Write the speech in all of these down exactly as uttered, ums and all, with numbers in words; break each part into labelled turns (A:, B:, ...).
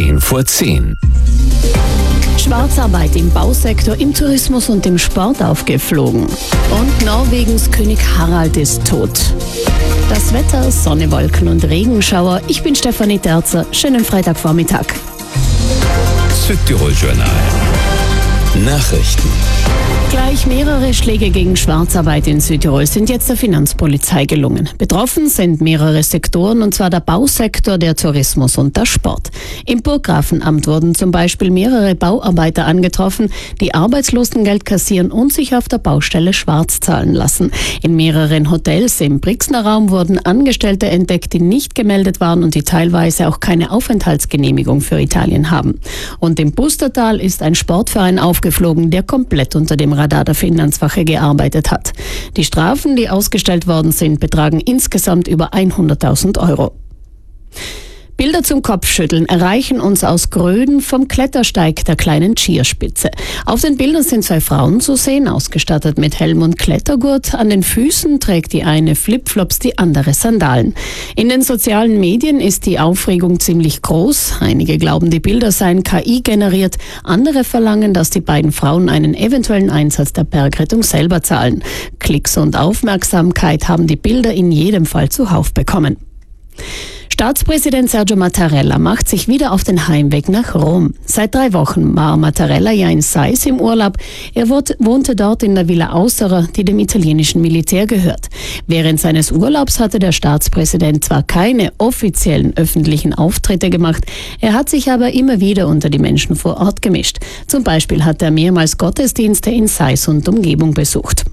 A: zehn vor zehn.
B: Schwarzarbeit im Bausektor, im Tourismus und im Sport aufgeflogen. Und Norwegens König Harald ist tot. Das Wetter, Sonne, Wolken und Regenschauer. Ich bin Stefanie Terzer. Schönen Freitagvormittag.
A: Südtirol-Journal. Nachrichten.
B: Gleich mehrere Schläge gegen Schwarzarbeit in Südtirol sind jetzt der Finanzpolizei gelungen. Betroffen sind mehrere Sektoren, und zwar der Bausektor, der Tourismus und der Sport. Im Burggrafenamt wurden zum Beispiel mehrere Bauarbeiter angetroffen, die Arbeitslosengeld kassieren und sich auf der Baustelle schwarz zahlen lassen. In mehreren Hotels im Brixner Raum wurden Angestellte entdeckt, die nicht gemeldet waren und die teilweise auch keine Aufenthaltsgenehmigung für Italien haben. Und im Pustertal ist ein Sportverein aufgeflogen, der komplett unter dem Radar der Finanzwache gearbeitet hat. Die Strafen, die ausgestellt worden sind, betragen insgesamt über hunderttausend Euro. Bilder zum Kopfschütteln erreichen uns aus Gröden vom Klettersteig der kleinen Schierspitze. Auf den Bildern sind zwei Frauen zu sehen, ausgestattet mit Helm und Klettergurt. An den Füßen trägt die eine Flipflops, die andere Sandalen. In den sozialen Medien ist die Aufregung ziemlich groß. Einige glauben, die Bilder seien K I generiert. Andere verlangen, dass die beiden Frauen einen eventuellen Einsatz der Bergrettung selber zahlen. Klicks und Aufmerksamkeit haben die Bilder in jedem Fall zuhauf bekommen. Staatspräsident Sergio Mattarella macht sich wieder auf den Heimweg nach Rom. Seit drei Wochen war Mattarella ja in Sais im Urlaub. Er wohnte dort in der Villa Austera, die dem italienischen Militär gehört. Während seines Urlaubs hatte der Staatspräsident zwar keine offiziellen öffentlichen Auftritte gemacht, er hat sich aber immer wieder unter die Menschen vor Ort gemischt. Zum Beispiel hat er mehrmals Gottesdienste in Sais und Umgebung besucht.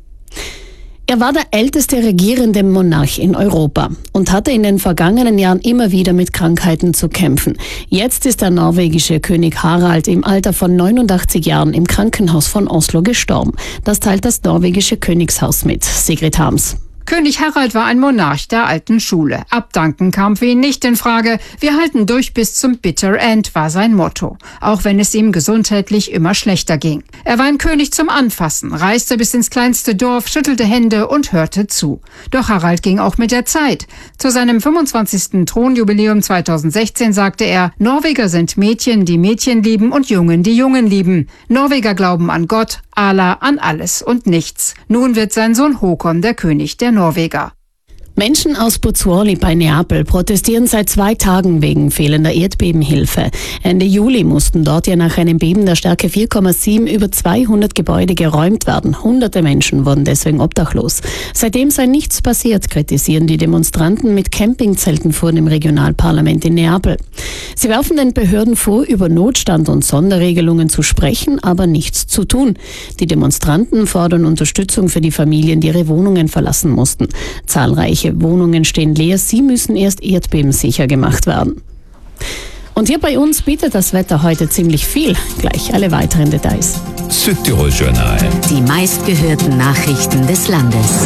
B: Er war der älteste regierende Monarch in Europa und hatte in den vergangenen Jahren immer wieder mit Krankheiten zu kämpfen. Jetzt ist der norwegische König Harald im Alter von neunundachtzig Jahren im Krankenhaus von Oslo gestorben. Das teilt das norwegische Königshaus mit. Sigrid Harms.
C: König Harald war ein Monarch der alten Schule. Abdanken kam für ihn nicht in Frage. Wir halten durch bis zum Bitter End, war sein Motto. Auch wenn es ihm gesundheitlich immer schlechter ging. Er war ein König zum Anfassen, reiste bis ins kleinste Dorf, schüttelte Hände und hörte zu. Doch Harald ging auch mit der Zeit. Zu seinem fünfundzwanzigsten Thronjubiläum zweitausendsechzehn sagte er, Norweger sind Mädchen, die Mädchen lieben und Jungen, die Jungen lieben. Norweger glauben an Gott, Allah, an alles und nichts. Nun wird sein Sohn Håkon der König der Norweger.
B: Menschen aus Pozzuoli bei Neapel protestieren seit zwei Tagen wegen fehlender Erdbebenhilfe. Ende Juli mussten dort ja nach einem Beben der Stärke vier Komma sieben über zweihundert Gebäude geräumt werden. Hunderte Menschen wurden deswegen obdachlos. Seitdem sei nichts passiert, kritisieren die Demonstranten mit Campingzelten vor dem Regionalparlament in Neapel. Sie werfen den Behörden vor, über Notstand und Sonderregelungen zu sprechen, aber nichts zu tun. Die Demonstranten fordern Unterstützung für die Familien, die ihre Wohnungen verlassen mussten. Zahlreiche Wohnungen stehen leer, sie müssen erst erdbebensicher gemacht werden. Und hier bei uns bietet das Wetter heute ziemlich viel. Gleich alle weiteren Details.
A: Südtirol-Journal.
D: Die meistgehörten Nachrichten des Landes.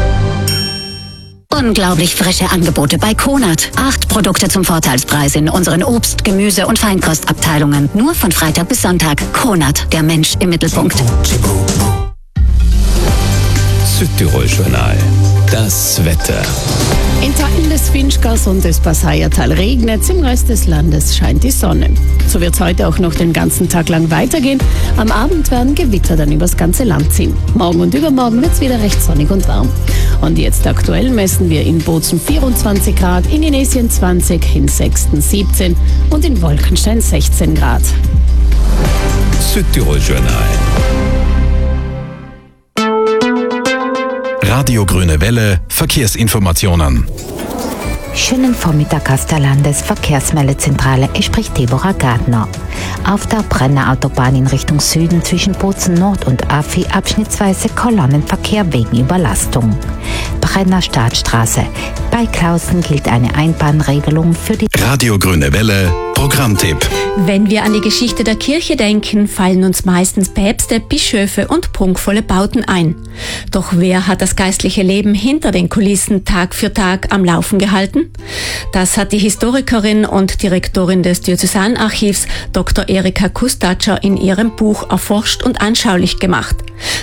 D: Unglaublich frische Angebote bei Konert. Acht Produkte zum Vorteilspreis in unseren Obst-, Gemüse- und Feinkostabteilungen. Nur von Freitag bis Sonntag. Konert, der Mensch im Mittelpunkt.
A: Südtirol-Journal. Das Wetter.
B: In Teilen des Finchgau's und des Passaiertal regnet es, im Rest des Landes scheint die Sonne. So wird es heute auch noch den ganzen Tag lang weitergehen. Am Abend werden Gewitter dann übers ganze Land ziehen. Morgen und übermorgen wird es wieder recht sonnig und warm. Und jetzt aktuell messen wir in Bozen vierundzwanzig Grad, in Inesien zwanzig, in Sexten siebzehn und in Wolkenstein sechzehn Grad.
A: Südtirol-Journal. Radio Grüne Welle, Verkehrsinformationen.
E: Schönen Vormittag aus der Landesverkehrsmeldezentrale. Es spricht Deborah Gardner. Auf der Brenner Autobahn in Richtung Süden zwischen Bozen Nord und Affi abschnittsweise Kolonnenverkehr wegen Überlastung. Brenner Staatsstraße. Bei Klausen gilt eine Einbahnregelung für die
A: Radio Grüne Welle, Programmtipp.
F: Wenn wir an die Geschichte der Kirche denken, fallen uns meistens Päpste, Bischöfe und prunkvolle Bauten ein. Doch wer hat das geistliche Leben hinter den Kulissen Tag für Tag am Laufen gehalten? Das hat die Historikerin und Direktorin des Diözesanarchivs Doktor Erika Kustatscher in ihrem Buch erforscht und anschaulich gemacht.